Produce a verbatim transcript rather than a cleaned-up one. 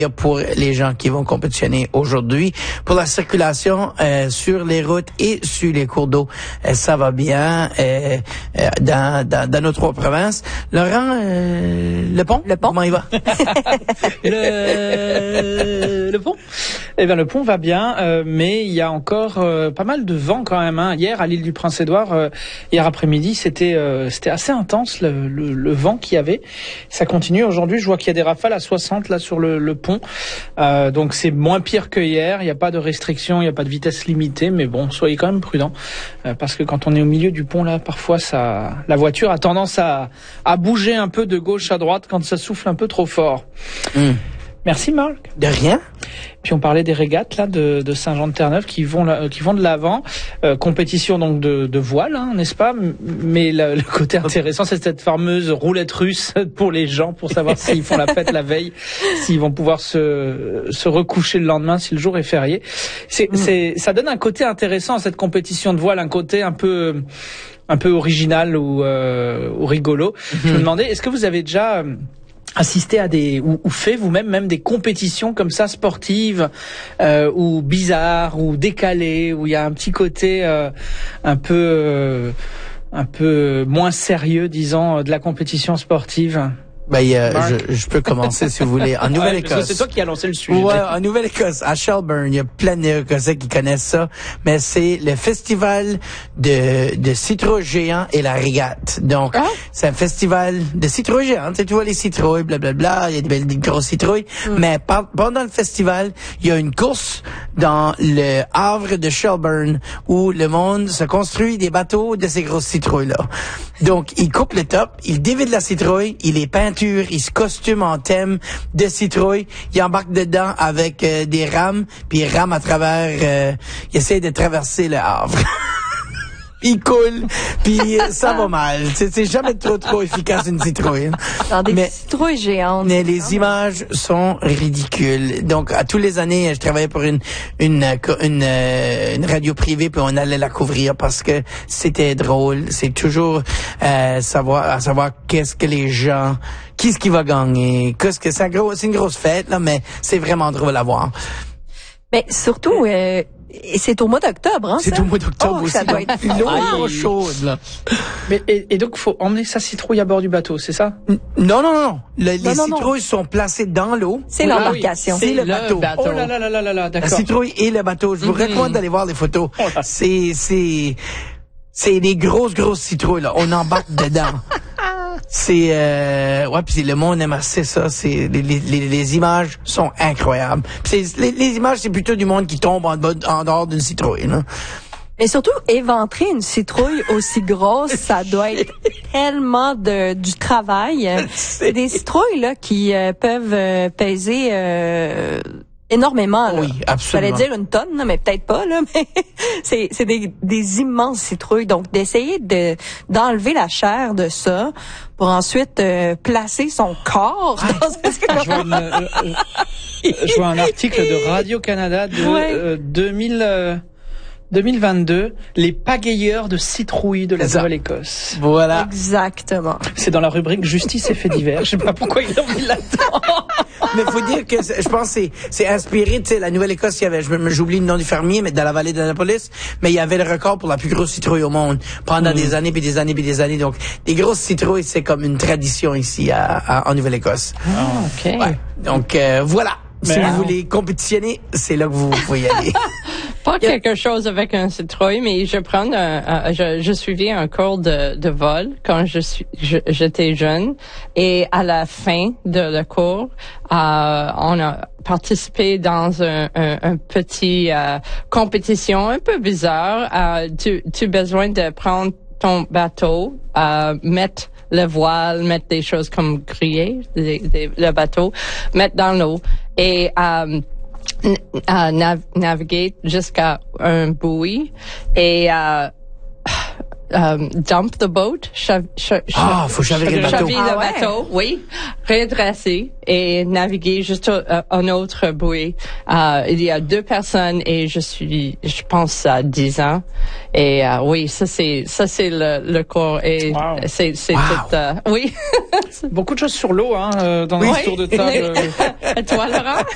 pour les gens qui vont compétitionner aujourd'hui. Pour la circulation euh, sur les routes et sur les cours d'eau, euh, ça va bien euh, euh, dans, dans, dans nos trois provinces. Laurent, euh, le pont? Le pont? Comment il va? le, le pont? Eh bien, le pont va bien, euh, mais il y a encore euh, pas mal de vent quand même. Hein. Hier, à l'île du Prince-Édouard, euh, hier après-midi, c'était euh, c'était assez intense le, le, le vent qu'il y avait. Ça continue aujourd'hui. Je vois qu'il y a des rafales à soixante là sur le, le pont. Euh, donc c'est moins pire que hier. Il n'y a pas de restrictions, il n'y a pas de vitesse limitée, mais bon, soyez quand même prudents euh, parce que quand on est au milieu du pont là, parfois ça, la voiture a tendance à, à bouger un peu de gauche à droite quand ça souffle un peu trop fort. Mm. Merci Marc. De rien. Puis on parlait des régates là de, de Saint-Jean-de-Terre-Neuve qui vont là, qui vont de l'avant, euh, compétition donc de, de voile, hein, n'est-ce pas? Mais le, le côté intéressant, c'est cette fameuse roulette russe pour les gens pour savoir s'ils font la fête la veille, s'ils vont pouvoir se se recoucher le lendemain si le jour est férié. C'est mmh. c'est ça donne un côté intéressant à cette compétition de voile, un côté un peu un peu original ou, euh, ou rigolo. Mmh. Je me demandais, est-ce que vous avez déjà euh, assister à des ou, ou fait vous-même même des compétitions comme ça sportives euh, ou bizarres ou décalées où il y a un petit côté euh, un peu euh, un peu moins sérieux disons de la compétition sportive? Ben, euh, je, je peux commencer si vous voulez. En Nouvelle-Écosse. Ouais, c'est toi qui as lancé le sujet. Ouais, en Nouvelle-Écosse, à Shelburne, il y a plein de Écossais qui connaissent ça, mais c'est le festival de, de citrouilles géants et la régate. Donc, ah? c'est un festival de citrouilles géantes. Tu vois les citrouilles, blablabla, il y a des belles, des grosses citrouilles. Mm. Mais par, pendant le festival, il y a une course dans le havre de Shelburne où le monde se construit des bateaux de ces grosses citrouilles-là. Donc, il coupe le top, il dévide la citrouille, il les peint, il se costume en thème de citrouille, il embarque dedans avec euh, des rames, puis il rame à travers, euh, il essaie de traverser le Havre. Il coule, puis ça va mal. C'est, c'est jamais trop trop efficace une citrouille. Dans des mais, citrouilles géantes. Mais les images sont ridicules. Donc à tous les années, je travaillais pour une une une, une, une radio privée, puis on allait la couvrir parce que c'était drôle. C'est toujours euh, savoir à savoir qu'est-ce que les gens, qui est-ce qui va gagner, qu'est-ce que c'est, gros, c'est une grosse fête là, mais c'est vraiment drôle à voir. Mais surtout. Euh... Et c'est au mois d'octobre, hein? C'est ça? au mois d'octobre oh, aussi. Ça doit être l'eau chaude, là. Mais, et, et donc, faut emmener sa citrouille à bord du bateau, c'est ça? Non, non, non. Le, non les non, citrouilles non. sont placées dans l'eau. C'est oui, l'embarcation. Ah oui, c'est, c'est le, le bateau. bateau. Oh là là là là là là, d'accord. La citrouille et le bateau. Je vous mm-hmm. recommande d'aller voir les photos. Oh c'est, c'est, c'est des grosses, grosses citrouilles, là. On embarque dedans. C'est euh, ouais, puis le monde aime assez ça. C'est les, les, les images sont incroyables. Puis c'est, les, les images, c'est plutôt du monde qui tombe en, en dehors d'une citrouille. Là. Mais surtout, éventrer une citrouille aussi grosse, ça doit être tellement de du travail. C'est des citrouilles là qui euh, peuvent euh, peser. Euh, énormément, là. Oui, absolument. J'allais dire une tonne, là, mais peut-être pas, là, mais c'est, c'est des, des immenses citrouilles. Donc, d'essayer de, d'enlever la chair de ça pour ensuite euh, placer son corps ah, dans ce je, vois une, euh, euh, je vois un article de Radio-Canada de ouais. euh, deux mille, euh, deux mille vingt-deux, les pagayeurs de citrouilles de la Nouvelle-Écosse. Voilà. Exactement. C'est dans la rubrique Justice et faits divers. Je sais pas pourquoi ils l'ont mis là-dedans. Mais faut dire que je pense que c'est, c'est inspiré, tu sais, la Nouvelle-Écosse, il y avait, je me, j'oublie le nom du fermier, mais dans la vallée d'Annapolis, mais il y avait le record pour la plus grosse citrouille au monde pendant mmh. des années, puis des années, puis des années. Donc, des grosses citrouilles, c'est comme une tradition ici à, à en Nouvelle-Écosse. Ah, ok. Ouais. Donc, euh, voilà. Mais si wow. vous voulez compétitionner, c'est là que vous pouvez y aller. Pas quelque chose avec un citrouille, mais je prends un, un, je, je suivais un cours de, de vol quand je suis, je, j'étais jeune, et à la fin de le cours, euh, on a participé dans un, un, un petit euh, compétition un peu bizarre. Euh, tu, tu as besoin de prendre ton bateau, euh, mettre le voile, mettre des choses comme griller des, des, le bateau, mettre dans l'eau et euh, n- euh, nav- naviguer jusqu'à un buoy et euh, Um, dump the boat, chav- chav- ah, faut chavirer le bateau. Chavirer ah, le ouais. bateau, oui, redresser et naviguer juste à un autre buoy. Uh, il y a deux personnes et je suis, je pense à dix ans. Et uh, oui, ça c'est, ça c'est le, le cours et wow. c'est, c'est wow. tout. Uh, oui. Beaucoup de choses sur l'eau, hein, dans oui. un tour de table. Et toi, Laurent?